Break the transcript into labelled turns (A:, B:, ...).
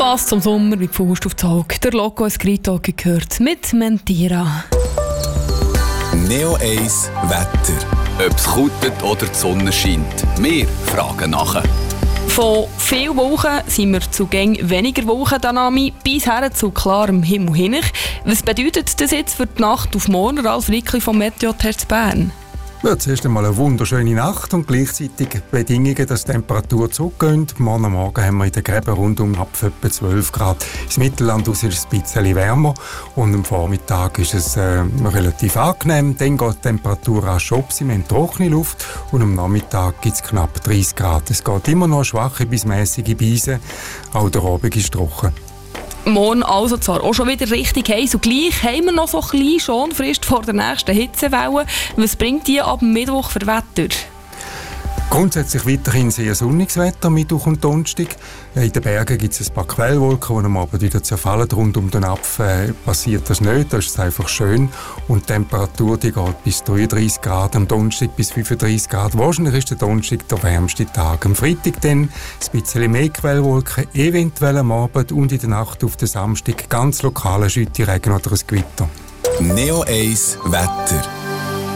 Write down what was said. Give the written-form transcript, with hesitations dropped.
A: Passt zum Sommer wie die Faust auf die Auge. Der Loco Escrito gehört mit Mentira.
B: Neo 1 Wetter. Ob es kutet oder die Sonne scheint. Wir fragen nachher.
A: Von vielen Wolken sind wir zu weniger Wolkendynamik bisher zu klarem Himmel hin. Was bedeutet das jetzt für die Nacht auf morgen, Ralf Rickli vom Meteotest Bern?
C: Ja, zuerst einmal eine wunderschöne Nacht und gleichzeitig Bedingungen, dass die Temperatur zurückgeht. Morgen am Morgen haben wir in den Gräben rund um ab etwa 12 Grad. Ins Mittelland ist es ein bisschen wärmer und am Vormittag ist es relativ angenehm. Dann geht die Temperatur rasch ab, wir haben trockene Luft und am Nachmittag gibt es knapp 30 Grad. Es geht immer noch schwache bis mäßige Beise, auch der Abend ist trocken.
A: Morgen also zwar auch schon wieder richtig heiß und gleich haben wir noch so ein bisschen Schonfrist vor der nächsten Hitzewelle. Was bringt die ab Mittwoch für Wetter?
C: Grundsätzlich weiterhin sehr sonniges Wetter, Mittwoch und Donnerstag. In den Bergen gibt es ein paar Quellwolken, die am Abend wieder zerfallen. Rund um den Apf passiert das nicht, das ist einfach schön. Und die Temperatur die geht bis 33 Grad, am Donnerstag bis 35 Grad. Wahrscheinlich ist der Donnerstag der wärmste Tag. Am Freitag dann ein bisschen mehr Quellwolken, eventuell am Abend und in der Nacht auf den Samstag ganz lokale Schütteregen oder ein Gewitter.
B: Neo 1 Wetter.